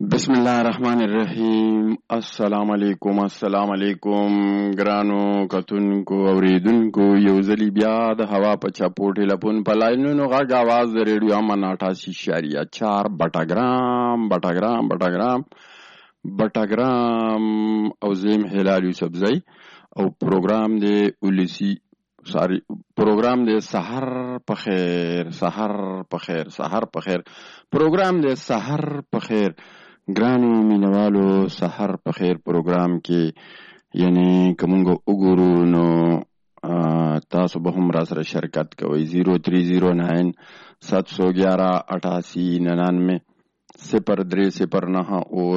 بسم الله الرحمن الرحیم. السلام علیکم ګرانو کتونکو اوریدونکو، یو ځلی بیا د هوا په چپو ټیلیفون په لاینونو غږ आवाज د ریډیو امن 88.4 بټاګرام او زم هلال یوسفزئی او پروګرام د سحر په خیر پروګرام د سحر په خیر. ګرانو مینوالو، سحر په خیر پروګرام کې یعنی کومګو وګورو نو تاسو به هم را سره شرکت کوئ. 0309 711 8899 او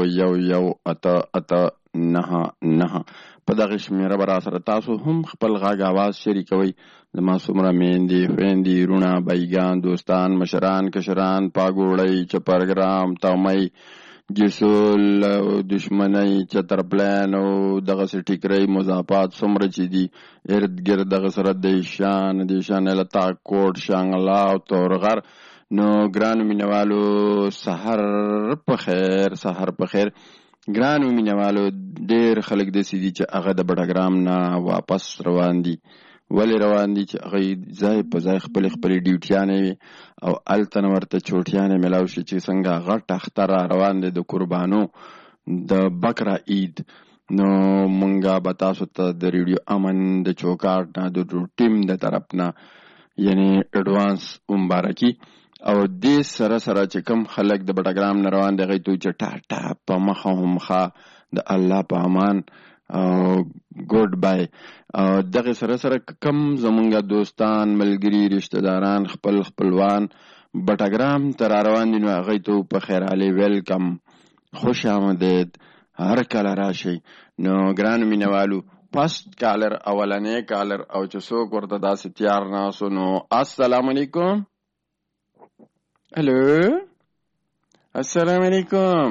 1189 په دغه شمیره به را سره تاسو هم خپل غږ آواز شریکوئ. زما څومره میندې، خویندې، وروڼه، بایګان، دوستان، مشران، کشران، پاګوړی، چپرګرام، تامی، جسول، دشمنی، چترپلین او دغسې ټیکرۍ مضافات څومره چې دي ارد ګرد دغه سره د شان لتا کوټ شانګلا او تورغر. نو ګرانو مینوالو، سحر په خیر. ګرانو مینوالو، ډېر خلک داسې دي چې هغه د بټګرام نه واپس روان دي. ولې روان دي؟ چې هغه ځای په ځای خپلې ډیوټیانې وي او هلته نه ورته چوټیانې میلاو شي چې څنګه غټ اختر را روان دی د قربانو د بکره عید. نو مونږه به تاسو ته د ریډیو امن د چوکاټ نه د ټیم د طرف نه یعنی اډوانس مبارکي او دې سره چې کم خلک د بټګرام نه روان دی هغوی ته چې ټاټا په مخه هم ښه د الله په امان او ګوډ بای. دغه سره کم زمونږ دوستان، ملګري، رشتہ داران، خپلوان بټګرام ته را روان دي، نو هغوی ته په خیر حالې ویلکم، خوش آمدید، هر کله راشئ. نو ګرانو مینوالو، پست کالر، اولنی کالر او چې څوک ورته داسې تیار ناسو نو السلام علیکم. هلو، السلام علیکم.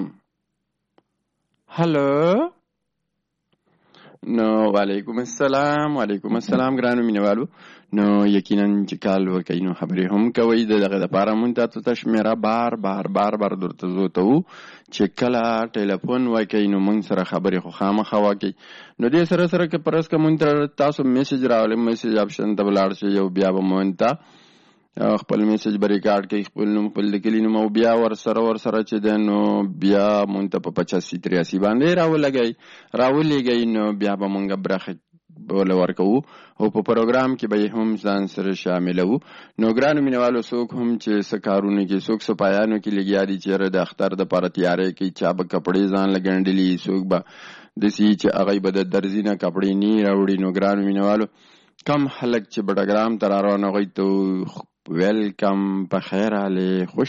هلو، نو وعلیکم السلام ګرانو مینوالو. نو یقینا چې کال وکئ نو خبرې هم کوئ. دغه دپاره مونږ تاسو ته شمیره بار درته زوتوو چې کله ټیلیفون وکئ نو مونږ سره خبرې خو خامخا وکئ. نو دې سره که پرس که مونږ ته تاسو میسج راولئ، میسج آپشن ته به لاړ شئ او بیا به مونږ ته خپل میسج به ریکارډ کوي، خپل نوم، خپل لیکلي نوم او بیا ورسره چې دی نو بیا مونږ ته په 8583 باندې راولېږئ. نو بیا به مونږ برخه بوله ورکوو او په پروګرام کې به یې هم ځان سره شاملوو. نو ګرانو مینوالو، څوک هم چې څه کارونه کې، څوک څه پایانو کې لګیا دي چې یاره د اختر دپاره تیاری کوي، چا به کپړې ځان له ګنډلي، څوک به داسې چې هغوی به د درځي نه کپړې نه راوړي. نو ګرانو مینوالو، کم خلک چې بټګرام ته را روان هغوی ته ویلکم، په خیر حالې، خوش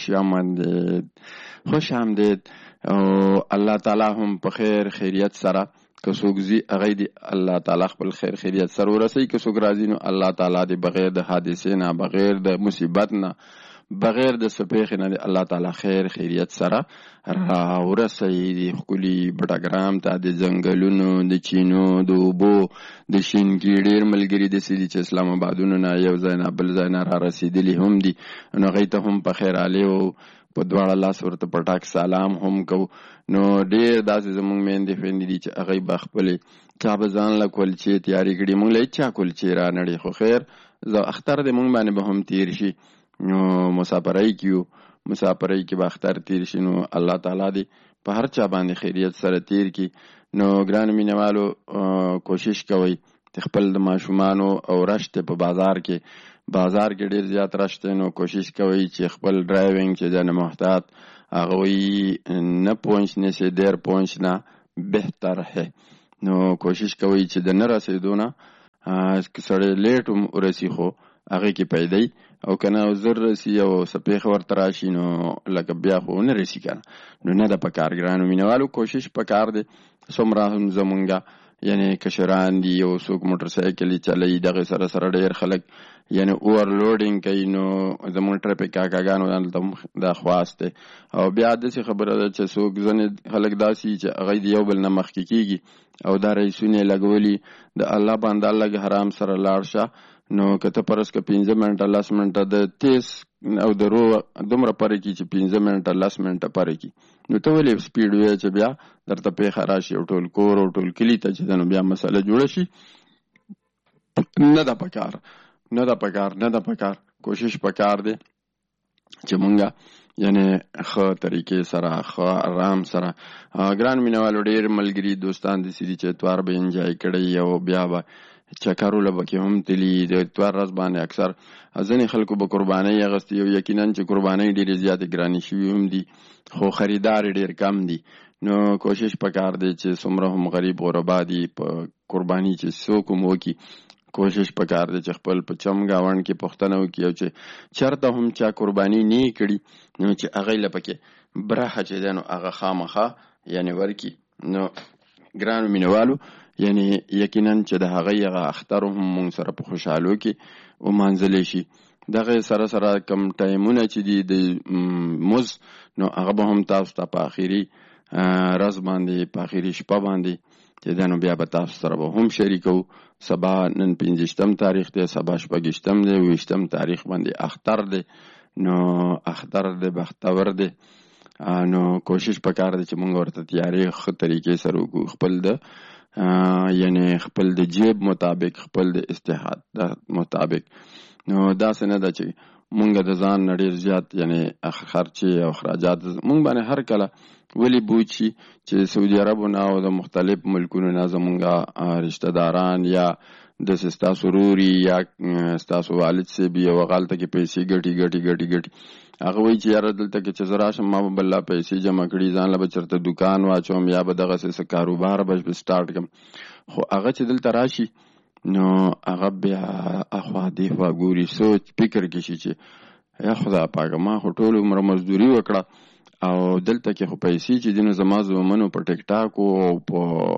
آمدید او الله تعالی هم په خیریت سره که څوک ځي هغی دی الله تعالی خپل خیریت سره ورسوي. که څوک راځي نو الله تعالی دی بغیر د حادثې نه، بغیر د مصیبت نه، بغیر د څه پیښې نه دی الله تعالی خیریت سره راورسوي. د ښکلي بټګرام ته د ځنګلونو، د چینو، د اوبو، د شینکي ډېر ملګري داسې دي چې اسلام آبادونو نه یو ځای نه بل ځای نه را رسېدلي هم دي. نو هغوی ته هم په خیر حالې او په دواړه لاس ورته پټاک سلام هم کوو. نو ډېر داسې زموږ میندې خویندې دي چې هغوی به خپلې چا به ځان له کلچې تیارې کړي، موږ له هېچا کلچې را نړي، خو خیر اختر د موږ باندې به هم تیر شي. نو مسافرۍ کې به اختر تیر شي. نو الله تعالی دی په هر چا باندې خیریت سره تیر کی. نو ګرانو مینوالو، کوشش کوئ چې خپل د ماشومانو او رشت په بازار کې ډیر زیات رشت، نو کوشش کوئ چې خپل ډرایوینګ چې د نه محتاط هغوی نه پہنچنے سے دیر پہنچنا بہتر ہے. نو کوشش کوئ چې د نه رسېدو نه سړی لیټ هم ورسي خو هغې کې پیدای او که نه زر رسي او څه پیښه ورته راشي نو لکه بیا خو نه رسي که نه. نو نه ده پکار ګرانو مینوالو، کوشش پکار دی. څومره هم زمونږه یعنی کشران دي او څوک موټر سایکلې چلوي، دغې سره ډېر خلک یعنی اوورلوډینګ کوي. نو زمونږ ټرافیک کاکاګانو دلته دا خواست دی. او بیا داسې خبره ده چې څوک ځینې خلک داسې چې هغوی د یو بل نه مخکې کېږي او دا رئیسونه یې لګولي د الله بنده لږ حرام سره لاړ شه نو که ته فرض که 15 منټه 10 منټه د تیز او د رو دومره پرې کړي چې 15 منټه 10 منټه پرې کړي، نو ته ولې سپیډ وایې چې بیا درته پیښه راشي او ټول کور او ټول کلي ته چې نو بیا مسله جوړه شي. نه ده پکار کوشش پکار دی چې مونږه یعنی ښه طریقې سره ښه آرام سره. ګران مینوالو ډېر ملګري دوستان داسې دي چې اتوار به انجوای کړی او بیا به چکرو له پکې هم تلي. د اتوار ورځ باندې اکثر ځینې خلکو به قربانۍ اخیستې او یقینا چې قربانۍ ډېرې زیاتې ګرانې شوي هم دي خو خریدار ډېر کم دي. نو کوشش پکار دی چې څومره هم غریب غربا دي په قرباني چې څوک هم وکړي، کوشش پکار دی چې خپل په چم گاونډ کې پوښتنه وکړي او چې چېرته هم چا قرباني نه کړي نو چې هغې له پکې برخه چې دی نو هغه خامخا یعنې ورکړي. نو ګرانو مینوالو یعنی یقینا چې د هغې هغه اختر هم مونږ سره په خوشحالو کې ومانځلی شي. دغه سره سره کم ټایمونه چې دي د مز نو هغه به هم تاسو ته په آخري ورځ باندې په آخري شپه باندې چې دا نو بیا به تاسو سره به هم شریکو. سبا نن 15 تاریخ دی، سبا 26 دی، 20 تاریخ باندې اختر دی. نو اختر دی بختور دی. نو کوشش پکار دی چې مونږ ورته تیاری ښه طریقې سره وکړو، خپل د یعنی خپل د جیب مطابق، خپل د استحاد مطابق. نو داسې نه ده چې مونږ د ځان نه ډېر زیات یعنی خرچې او اخراجات مونږ باندې هر کله ولی بوج شي چې سعودي عربو نه او د مختلف ملکونو نه زمونږ رشته داران یا داسې ستاسو روري یا ستاسو والد صاحب یو هغلته کې پیسې ګټي هغه وایي چې یاره دلته کې چې زه راشم ما به بله پیسې جمع کړي، ځان له به چېرته دوکان واچوم یا به دغسې څه کاروبار به سټارټ کړم. خو هغه چې دلته راشي نو هغه بیا اخوا دېخوا ګوري، سوچ فکر کې شي چې یا خدا پاکه ما خو ټول عمره مزدوري وکړه او دلته کې خو پیسې چې دي نو زما زومنو په ټیک ټاکو او په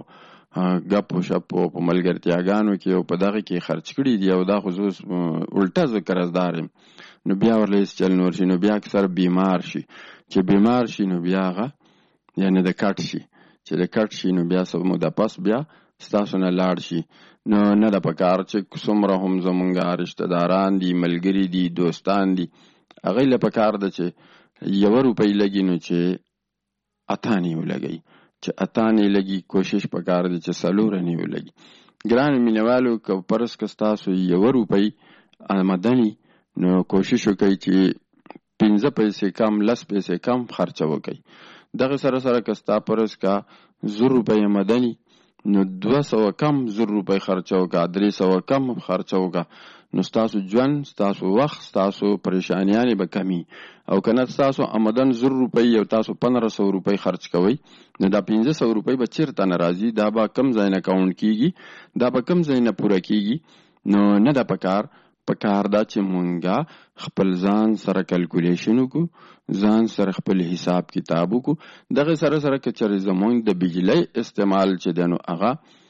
ګپو شپو په ملګرتیاګانو کې او په دغه کې خرچ کړي دي او دا خو زه الټه زه قرضدار یم. نو بیا ورله هېڅ چل نور شي، نو بیا اکثر بیمار شي، چې بیمار شي نو بیا هغه یعنې د کټ شي، چې د کټ شي نو بیا څه موده پس بیا ستاسو نه لاړ شي. نو نه ده پکار چې څومره هم زمونږ رشته داران دي، ملګري دي، دوستان دي، هغې له پکار ده چې 1 روپۍ لګي نو چې 8 آنې ولګوي، چې 8 آنې لګي کوشش پکار دی چې 4 آنې ولګي. ګران مینوالو که فرض که ستاسو 1 روپۍ آمدني نو کوشش وکړئ چې 15 پیسې کم 10 پیسې کم خرچه وکړئ. دغه سره سره که ستا فرض که 100 روپۍ آمدني نو 200 کم 100 روپۍ خرچه وکړه، 300 کم خرچه وکړه، نو ستاسو ژوند، ستاسو وخت، ستاسو پریشانیانې به کمی. او که نه ستاسو آمدن 100 روپۍ او تاسو 1500 روپۍ خرچ کوئ نو دا 1500 روپۍ به چېرته نه راځي، دا به کم ځای نه کاونټ کېږي، دا به کم ځای نه پوره کېږي. نو نه ده پکار دا چې مونږه خپل ځان سره کلکولیشن وکړو، ځان سره خپل حساب کتاب وکړو. دغه سره سره که چېرې زمونږ د بجلۍ استعمال چې دی نو هغه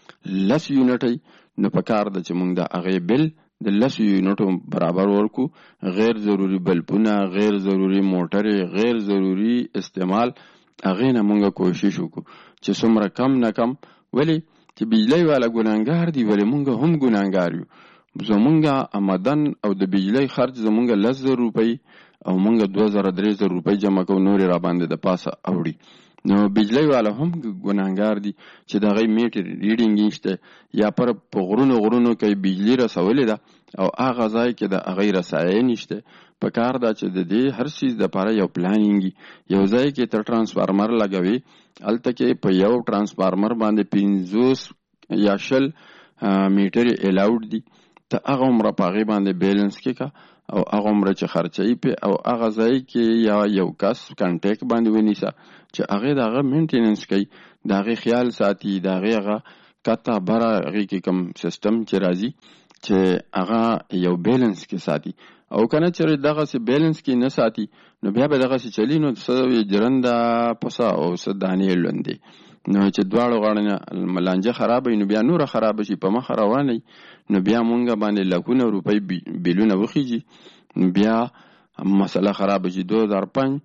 10 یونټۍ نو پکار ده چې مونږ د هغې بل د 10 یونټو برابر ورکو. غیر ضروري بلپونه، غیر ضروري موټرې، غیر ضروري استعمال هغې نه مونږ کوشش وکړو چې څومره کم نه کم. ولې چې بجلۍ والا ګناهګار دي ولې مونږ هم ګناهګار یو. زمونږ آمدن او د بجلۍ خرچ زمونږ 10,000 روپۍ او مونږ 2,000-3,000 روپۍ جمع کوو، نورې را باندې د پاسه اوړي. نو بجلۍ والا هم ګناهګار دي چې د هغې میټر ریډینګ نشته یا په غرونو کې بجلي رسولې ده او هغه ځای کې د هغې رسایي نشته. پکار ده چې د دې هر څیز دپاره یو پلانینګ یو ځای کې ته ټرانسفارمر لګوي، هلته کې په یو ټرانسفارمر باندې 50 یا 20 میټرې الاؤډ دي. ته هغه عمره په هغې باندې بیلنس کې که او هغه عمره چې خرچوي پې او هغه ځای کې یا یو کس کنټیکټ باندې ونیسه چې هغې د هغه مینټیننس کوي، د هغې خیال ساتي، د هغې هغه کته بره هغې کې کوم سیسټم چې راځي چې هغه یو بیلنس کې ساتي. او که نه چېرې دغسې بیلنس کې نه ساتي نو بیا به دغسې چلي نو څه جرنده پسه او څه دانې لوندې، نو چې دواړو غاړه نه لانجه خرابه وي نو بیا نوره خرابه شي، په مخه روانه نو بیا مونږ باندې لکونه روپۍ بیلونه وخیږي، بیا مسله خرابه شي. 2005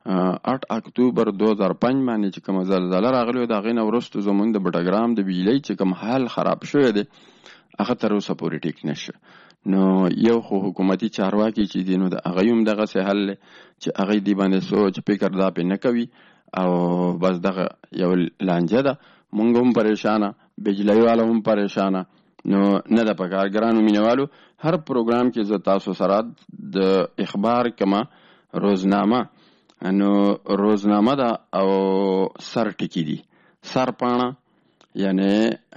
8 اکتوبر 2005 باندې چې کومه زلزله راغلې وه د هغې نه وروسته زمونږ د بټګرام د بجلۍ چې کوم حال خراب شوی دی هغه تر اوسه پورې ټیک نشه. نو یو خو حکومتي چارواکي چې دي نو د هغه هم دغسې حل دی چې هغه دې باندې سوچ فکر دا پې نه کوي او بس دغه یو لانجه ده. مونږ هم پریشانه، بجلی والا هم پریشانه. نو نه ده پکار ګرانو مینوالو، هر پروګرام کې زه تاسو سره د اخبار کما روزنامه، نو روزنامه ده او سر ټکی دي، سر پاڼه یعنی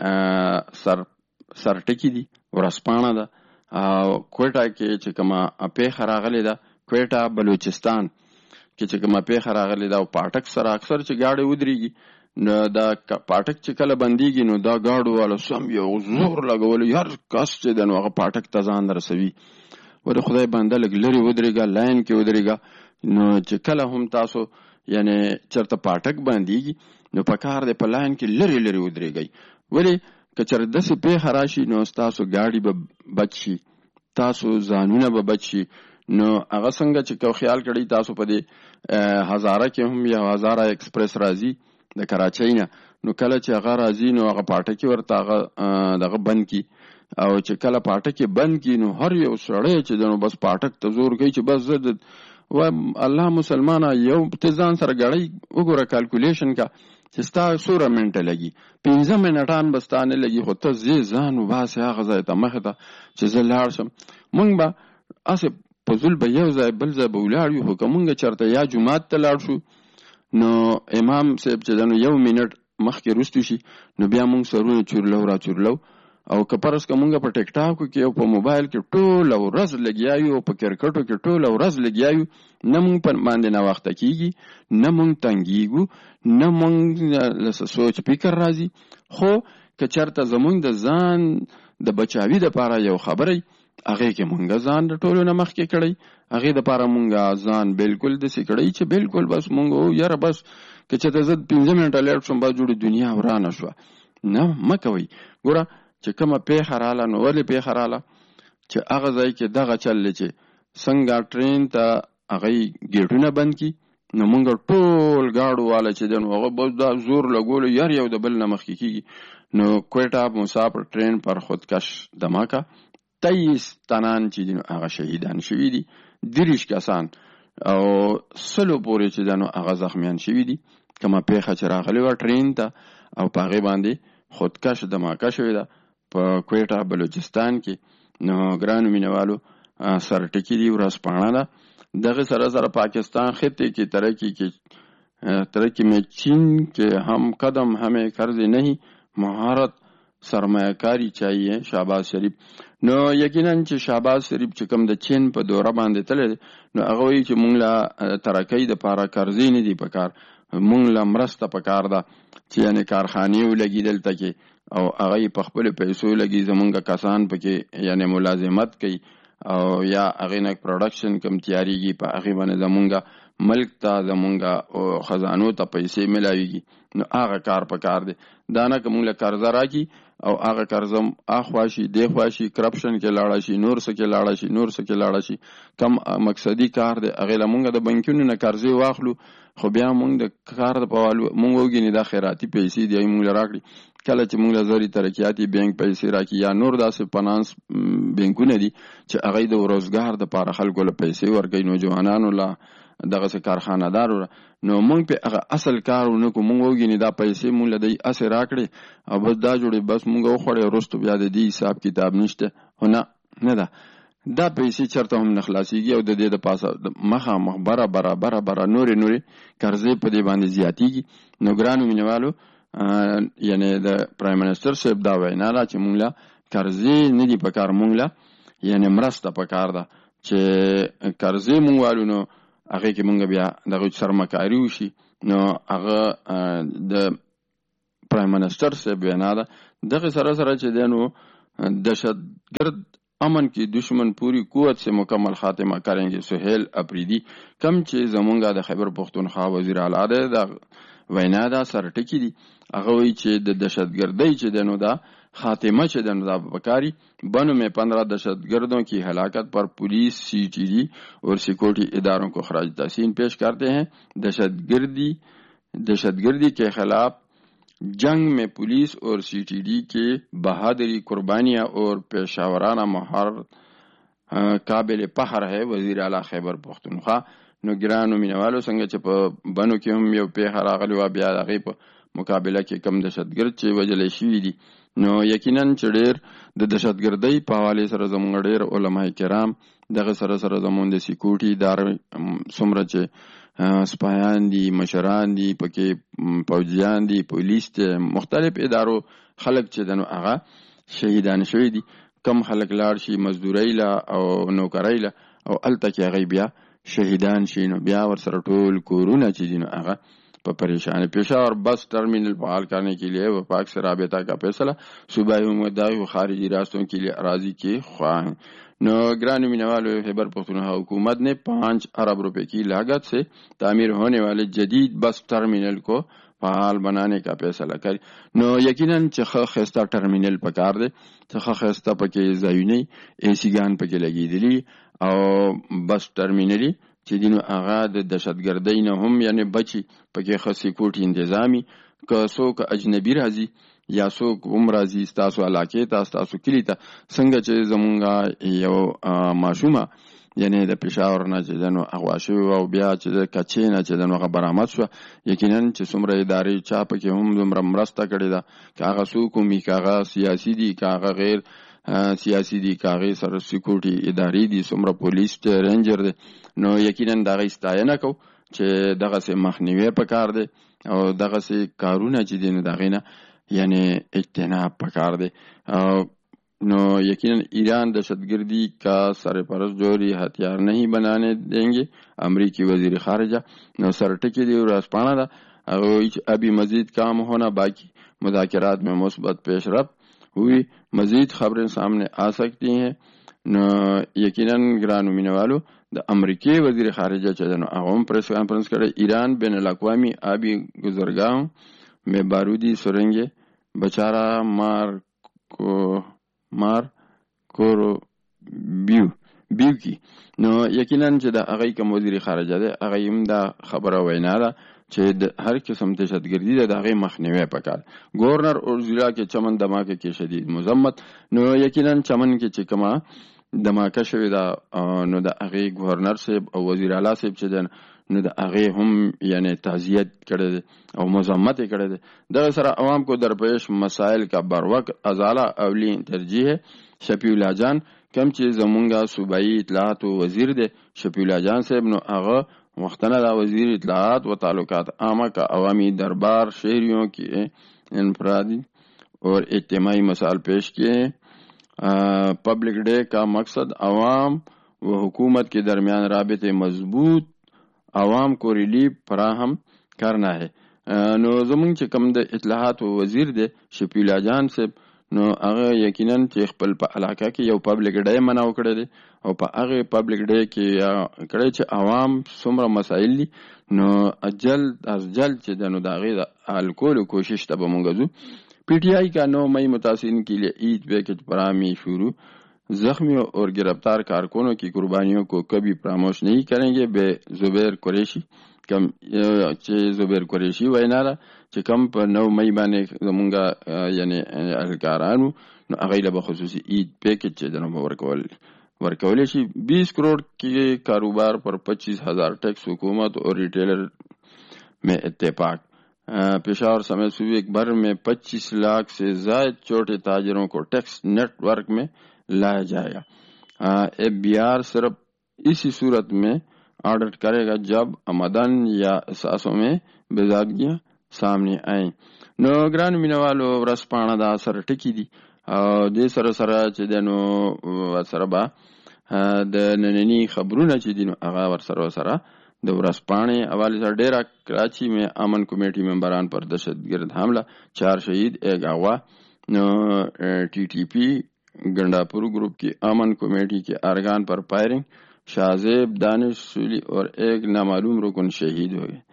سر ټکی دي، ورځپاڼه ده. او کوټه کې چې کومه پیښه راغلې ده، کوټه بلوچستان کې چې کومه پیښه راغلې ده او پاټک سره اکثر چې ګاډي ودرېږي نو دا پاټک چې کله بندېږي نو دا ګاډو والا سم یو زور لګولو، هر کس چې دی نو هغه پاټک ته ځان رسوي. ولې خدای بنده لږ لرې ودرېږه، لاین کې ودرېږه. نو چې کله هم تاسو یعنی چېرته پاټک بندېږي نو په کار دی په لاین کې لرې لرې ودرېږئ. ولې که چېرته داسې پیښه راشي نو ستاسو ګاډي به بچ شي، تاسو ځانونه به بچ شي. نو هغه څنګه چې کو خیال کړئ تاسو په دې هزاره کې هم یا هزاره ایکسپریس راځي د کراچۍ نه، نو کله چې هغه راځي نو هغه پاټکې ورته هغه دغه بند کي، او چې کله پاټکې بند کي نو هر یو سړی چې دی نو بس پاټک ته زور کوي چې بس زه و الله مسلمانه یو ته ځان سره ګړی وګوره، کالکولیشن کا چې ستا څومره منټه لګي، 15 منټان به ستا نه لګي، خو ته ځې ځان وباسې هغه ځای ته مخې ته چې زه لاړ شم. مونږ به هسې په زول به یو ځای بل ځای به ولاړ یو، خو که مونږ چېرته یا جومات ته لاړ شو نو امام صاحب چې دی نو 1 منټ مخکې وروستو شي نو بیا مونږ سرونه چورلو را چورلو. او که پرس که مونږ په ټیک ټاکو کې او په موبایل کې ټوله ورځ لګیا یو، په کرکټو کې ټوله ورځ لګیا یو، نه مونږ په باندې ناوخته کېږي، نه مونږ تنګېږو، نه مونږ سوچ فکر راځي. خو که چېرته زمونږ د ځان د بچاوي دپاره یو خبره هغې کې مونږ ځان د ټولو نه مخکې کړی، هغې دپاره مونږ ځان بالکل داسې کړی چې بالکل بس مونږ یاره بس که چېرته زه 15 منټه لیټ شم بس جوړې دنیا ورانه شوه. نه مه کوئ. ګوره چې کومه پیښه راله نو ولې پیښه راله چې هغه ځای کې دغه چل دی چې څنګه ټرین ته هغوی ګیټونه بند کي نو مونږ ټول ګاډو والا چې دی نو هغه بس دا زور لګولو یار یو د بل نه مخکې کېږي. نو کویټه مسافر ټرین پر خودکش دماکه 23 تنان چې دي نو هغه شهیدان شوي دي، 30 کسان او 100 پورې چې دی نو هغه زخمیان شوي دي. کومه پیښه چې راغلې وه ټرین ته او په هغې باندې خودکش دماکه شوې ده په کویټه بلوچستان کې. نو ګرانو مینوالو سر ټکي دي، ورځپاڼه ده. دغه سره سره پاکستان خطے کی ترقی میں چین کے ہم قدم ہمیں قرض نہیں، مہارت سرمایہ کاری چاہیے. شهباز شریف نو یقینا چې شهباز شریف چې کوم د چین په دوره باندې تللی نو هغه وایي چې مونږ له ترقۍ دپاره قرضې نه دي پکار، مونږ له مرسته پکار ده چې یعنې کارخانې ولګي دلته کې او هغه یې په خپلو پیسو لګي، زمونږ کسان پکې یعنې ملازمت کوي او یا هغې نه پروډکشن کم تیاریږي، په هغې باندې زمونږ ملک ته زمونږ خزانو ته پیسې ملاویږي. نو هغه کار پکار دی، دا نه که مونږ له قرضه راکي او هغه قرضه اخوا شي دیخوا شي، کرپشن کې لاړه شي، نور څه کې لاړه شي، نور څه کې لاړه شي. کم مقصدي کار دی هغې له مونږ د بانکونو نه قرضې واخلو، خو بیا مونږ د کار د پوالو مونږ وګینې دا خیراتي پیسې دی مونږ له راکړي. کله چې مونږ له زری ترقیاتي بینک پیسې راکړي یا نور داسې فنانس بینکونه دي چې هغوی د روزګار دپاره خلکو له پیسې ورکوي، نوجوانانو له دغسې کارخانهدارو نو مونږ په هغه اصل کار ونه کړو، مونږ وګینې دا پیسې مونږ له دی اسې راکړې او بس دا جوړې بس مونږ وخوړې وروستو بیا د دې حساب کتاب نشته. خو نه ده، دا پیسې چېرته هم نه خلاصېږي او د دې د پاسه مخامخ برابره نورې قرضې په دې باندې زیاتېږي. نو ګرانو مینوالو یعنې د پرایم منسټر صاحب دا وینا ده چې مونږ له قرضې نه دي پکار، مونږ له یعنې مرسته پکار ده چې قرضې مونږ والو نو هغې کې مونږ بیا دغه سرمکاري وشي. نو هغه د پرایم منسټر صاحب وینا ده. دغه سره چې دی نو دهشتګرد امن کی دشمن پوری قوت سے مکمل خاتمہ کریں گے. سہیل اپریدی کم چې زمونږ د خیبر پختونخوا وزیر اعلی دی دا وینا دا سر ټکی دي، هغه وایي چې د دهشتګردۍ چې دی نو دا خاتمہ چې دی نو دا بکاری. بنو میں 15 دہشتگردوں کی ہلاکت پر پولیس CTD اور سیکورٹی اداروں کو خراج تحسین پیش کرتے ہیں. دہشتگردی کے خلاف جنگ میں پولیس اور CTD کے بہادری، قربانیاں اور پیشہ ورانہ قابل فخر ہے وزیر اعلی خیبر پختونخوا. نو ګرانو مینوالو څنګه چې په بنو کې هم یو پیښه راغلی و، بیا د هغې په مقابله کې کم دهشتګرد چې وژلی شوي دي، نو یقینا چې ډېر د دهشتګردۍ په حوالې سره زموږ ډېر علما کرام دغه سره زموږ د سیکورټي ادارې څومره چې سپایان دي، مشران دي، پکې پوځیان دي، پولیس دي، مختلف ادارو خلک چې دنو هغه شهیدان شوي دي. کم خلک لاړ شي مزدورۍ له او نوکرۍ له او هلته کې هغوی بیا شهیدان شي، نو بیا ورسره ټول کورونه چې دي نو هغه په پریشان. Peshawar bus terminal बहाल करने के लिए वफाक से राबता का फैसला सूबाई उम्मीदवार व खारिजी रास्तों के लिए अराजी के ख्वाह हैं. नौगरान मिनवाल खैबर पख्तूनख्वा हुकूमत ने 5 अरब रुपए की लागत से तामीर होने वाले जदीद बस टर्मिनल को फहाल बनाने का फैसला कर. नो यकीनन च खस्ता टर्मिनल पकार दे च खस्ता पके जायुनी एसी गान पके लगी दिली او बस टर्मिनली چې دینو هغه د دهشتګردۍ نه هم یعنی بچي پکې ښه سیکورټي انتظامي، که څوک اجنبي راځي یا څوک هم راځي ستاسو علاقې ته ستاسو کلي ته، څنګه چې زمونږ یو ماشومه یعنی د پېښور نه چې دنو اغوا شوي او بیا چې د کچې نه چې دنو هغه برآمد شوه، یقینا چې څومره ادارې چا پکې هم دومره مرسته کړې ده، که هغه څوک هم وي، که هغه سیاسي دي، که هغه غیر سیاسي دي، که هغې سره سیکورټي ادارې دي، څومره پولیس دی، رینجر دی، نو یقینا د هغې ستاینه کوو چې دغسې مخنیوی پکار دی او دغسې کارونه چې دي نو د هغې نه یعنی اجتناب پکار دی. نو یقینا ایران دہشتگردی کا سرپرست جوہری ہتھیار نہیں بنانے دیں گے. امریکی وزیر خارجہ نو سرٹکی دی ورځپاڼه ده ابھی مزید کام ہونا باقی، مذاکرات میں مثبت پیش رفت ہوئی، مزید خبریں سامنے آ سکتی ہیں. نو یقینا ګرانو مینوالو د امریکی وزیر خارجہ چې دنو هغه هم پریس کانفرنس کړی، ایران بین الاقوامی آبی گزرگاہوں میں بارودی سرنگیں بچارا مارکو بیو کی. نو یقینا چې د هغې کوم وزیر خارجه دی هغه هم دا خبره وینا ده چې د هر قسم دهشتګردي ده د هغې مخنیوی پکار. گورنر اور ضلع کې چمن دماکه کې شدید مذمت. نو یقینا چمن کې چې کومه دماکه شوې ده نو د هغې گورنر صاحب او وزیر اعلی صاحب چې ده نو د هغې هم یعنی تعزیت کړی دی او مذمت یې کړی دی. دغه سره عوام کو درپیش مسائل کا بر وقت ازاله اولین ترجیح ہے. شفیع الله جان کم چې زمونږه صوبایي اطلاعات وزیر دی شفیع الله جان صاحب، نو هغه وختنه دا وزیر اطلاعات و تعلقات عامه کا عوامی دربار شہریوں کی انفرادی اور اجتماعی مسائل پیش کیے. پبلک ڈے کا مقصد عوام و حکومت کے درمیان رابطے مضبوط عوام کو ریلیف فراہم کرنا ہے. نو زمونږ چې کوم د اطلاعات وزیر دی شفیع الله جان صاحب، نو هغه یقینا چې خپل په علاقه کې یو پبلک ډے منعو کړی دی او په هغې پبلک ډے کې کړی چې عوام څومره مسایل دي نو جلد از جلد چې د نو د هغې د حل کولو کوشش ته به مونږ ځو. پی ٹی آئی کا 9 مئی متاثرین کے لیے عید پیکج فراہمی شروع. زخمیوں اور گرفتار کارکنوں کی قربانیوں کو کبھی فراموش نہیں کریں گے. بے زبیر قریشی کم چې زبیر قریشي وینا ده چې کم په 9 مئی باندې زمونږه یعنی اهلکارانو نو هغوی له به خصوصي عید پیکج چې دنو به ورکولی شي. 20 کروڑ کے کاروبار پر 25,000 ٹیکس حکومت اور ریٹیلر میں اتفاق. पेशावर समेत सूबे भर में 25 लाख से ज्यादा छोटे ताजरों को टैक्स नेटवर्क में लाया जाएगा. बिहार सिर्फ इसी सूरत में ऑडिट करेगा जब आमदन या एहसासों में बेजादगियां सामने आए. نو ګران مینوالو ورځپاڼه دا سره ټکي دي او دې سره سره چې دی نو ورسره به د ننني خبرونه چې دي نو هغه ورسره سره د ورځپاڼې حوالې سره ډېره. کراچی میں امن کمیٹی ممبران پر دہشتگرد حملہ، 4 شہید 1 اغوا. ٹی ٹی پی گنڈاپور گروپ کی امن کمیٹی کے ارکان پر فائرنگ، شاہزیب دانش سولی اور 1 نامعلوم رکن شہید ہو گئے.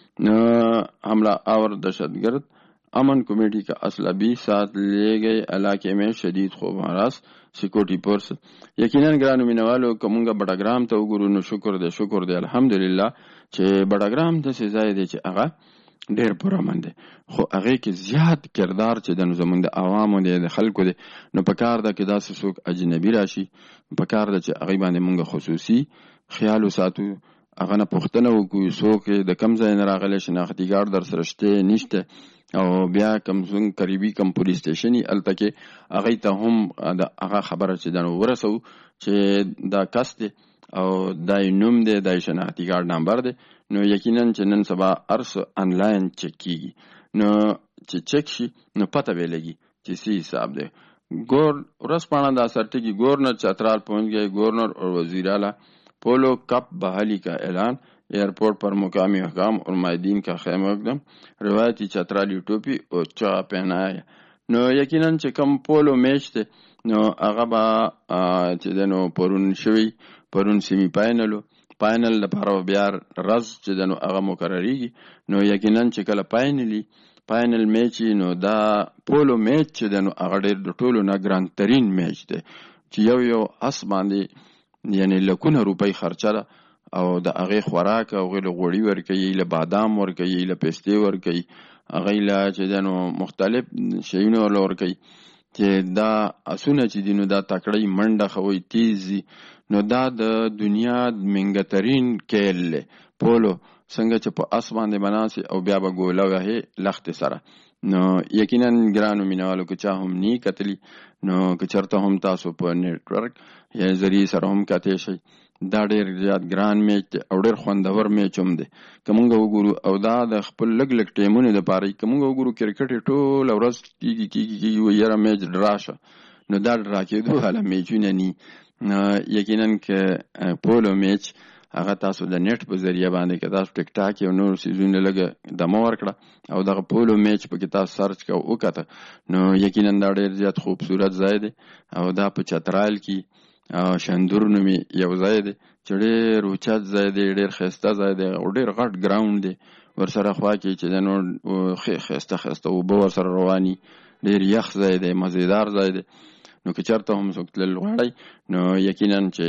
حملہ آور دہشتگرد امن کمیٹی کا اسلحہ بھی ساتھ لے گئے. علاقے میں شدید خوف ہراس سیکورٹی فورس. یقینا ګرانو مینوالو که مونږ بټګرام ته وګورو نو شکر دی الحمدلله چې بټګرام داسې ځای دی چې هغه ډېر پرامن دی، خو هغې کې زیات کردار چې د زمونږ د عوامو دی، د خلکو دی، نو په کار ده کې داسې څوک اجنبي راشي، په کار ده چې هغې باندې مونږ خصوصي خیال وساتو، هغه نه پوښتنه وکړو څوک د کوم ځای نه راغلی، شناختي کارت در سره شته نشته، او بیا کوم قریبي کوم پولیس سټیشن یي هلته کې هغې ته هم د هغه خبره چې ده نو ورسوو چې دا کس دی او دا یې نوم دی، دا یې شناختي کارت نمبر دی. نو یقینا چې نن سبا هر څه آنلاین چک کیږي، نو چې چک شي نو پته به لګي چې څه حساب دی. ورځپاڼه دا سرټکي گورنر چترال پہنچ گئے، گورنر اور وزیر اعلیٰ پولو کپ بحالی کا اعلان، ایئرپورٹ پر مقامی حکام اور مائدین کا خیر مقدم، روایتی چترالی ټوپی او چا پہنایا. نو یقینا چې کوم پولو میچ دی نو هغه به چې دی نو پرون سیمی فاینل لپاره بیا رز چې دی نو هغه مقرریږي. نو یقینا چې کله فاینل میچ نو دا پولو میچ چې دی نو هغه ډېر د ټولو نه ګران ترین میچ دی چې یو اس باندې یعنی لکونه روپۍ خرچه ده، او د هغې خوراک هغې له غوړي ورکوي، له بادام ورکوي، له پستې ورکوي، هغې له چې دی نو مختلف شیونه ورله ورکوي چې دا اسونه چې دي نو دا تکړی منډه خوي تیز دي. نو دا د دنیا منګه ترین کیل دی پولو، څنګه چې په اس باندې بناسي او بیا به ګوله وهي لختې سره. نو یقینا ګرانو مینوالو که چا هم نی کتلی نو که چرته هم تاسو په نیټورک یا ذریعې سره هم کتی شئ، دا ډېر زیات ګران میچ دی او ډېر خوندور میچ هم دی که مونږ وګورو. او دا د خپل لږ ټیمونو دپاره که مونږ وګورو کرکټ یې ټوله ورځ کېږي یاره میچ ډرا شه، نو دا ډرا کېدو والا میچونه ني. یقینا که پولو میچ هغه تاسو د نیټ په ذریعه باندې که تاسو ټیک ټاک یو نور سیزونه لږه دمه ورکړه او دغه پولو میچ پکې تاسو سرچ که وکته نو یقینا دا ډېر زیات خوبصورت ځای دی او دا په چترال کې شندور نومي یو ځای دی چې ډېر اوچت ځای دی، ډېر ښایسته ځای دی او ډېر غټ ګراونډ دی. ورسره خوا کې چې د نور ښایسته اوبه ورسره رواني، ډېر یخ ځای دی، مزیدار ځای دی. نو که چېرته هم څوک تلل غواړئ نو یقینا چې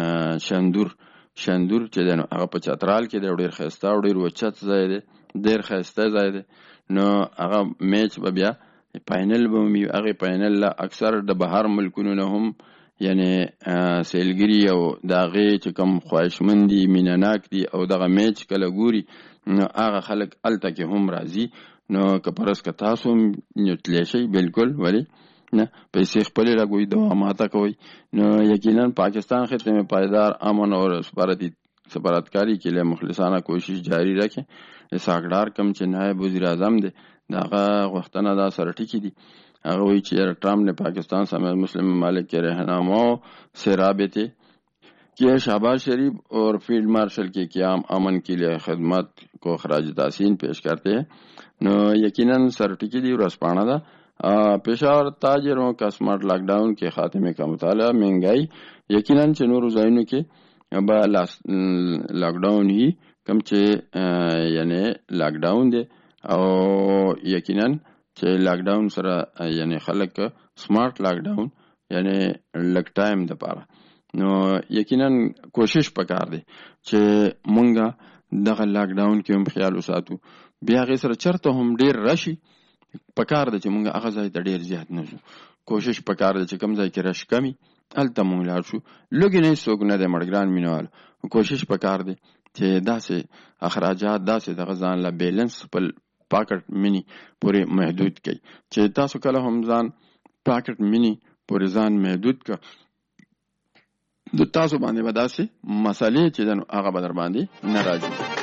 شندور چې دی نو هغه په چترال کې دی، ډېر ښایسته او ډېر اوچت ځای دی، ډېر ښایسته ځای دی. نو هغه میچ به بیا فاینل به وي، هغې فاینل له اکثر د بهر ملکونو نه هم یعنی سیلګري او د هغې چې کوم خواهشمند دي، مینهناک دي او دغه میچ کله ګوري نو هغه خلک هلته کې هم راځي. نو که فرض که تاسو هم تلی شئ بلکل، ولې نه پیسې خپلې لګوئ، دواماته کوئ. نو یقینا پاکستان خطے میں پائیدار امن اور سفارتکاری کے لیے مخلصانه کوشش جاری رکھیں. اسحاق ډار کوم چې نائب وزیر اعظم دی د هغه غوښتنه دا سره ټکي دي، هغه وایي چې ٹرمپ نے پاکستان سمیت مسلم ممالک کے رہنماؤں سے رابطے کیے، شہباز شریف اور فیلڈ مارشل کے قیام امن کے لیے خدمت کو خراج تحسین پیش کرتے ہیں. نو یقینا سره ټکي دي ورځپاڼه ده. پېښور تاجروں کا سمارٹ لاک ډاؤن کے خاتمے کا مطالعہ، مہنگائی. یقینا چې نورو ځایونو کې به لاک ډاؤن هي کوم چې یعنی لاک ډاؤن دی او یقینا چې لاک ډاؤن سره یعنی خلک سمارٹ لاک ډاؤن یعنی لږ ټایم دپاره. نو یقینا کوشش پکار دی چې مونږه دغه لاک ډاؤن کې هم خیال وساتو. بیا هغې سره چرته هم ډېر راشي پکار ده چې مونږ هغه ځای ته ډېر زیات نه ځو. کوشش پکار ده چې کوم ځای کې رش کمي هلته مونږ لاړ شو. لږې نه څوک نه دی مړګران مینوالو، کوشش پکار دی چې داسې اخراجات داسې دغه ځان له بیلنس خپل پاکټ منی پورې محدود کړئ چې تاسو کله هم ځان پاکټ منی پورې ځان محدود کړ د تاسو باندې به داسې مسئلې چې هغه به در باندې نه راځي.